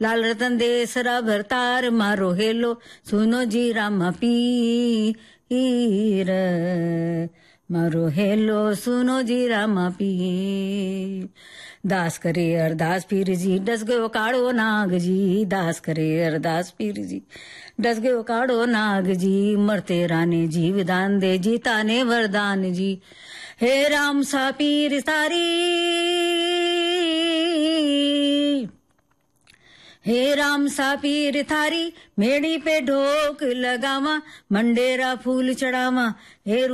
लाल रतन देसरा भरतार मारो हेलो सुनो जी रामा पीर मारो हेलो सुनो जी रामा पीर। दास करे अरदास पीर जी डस गयो काड़ो नाग जी, दास करे अरदास पीर जी डस गयो काड़ो नाग जी, मरते राने जीव दान दे जीता ने वरदान जी। हे राम सा पीर तारी, हे राम सा पीर थारी मेड़ी पे ढोक लगावा, मंडेरा फूल चढ़ावा, हे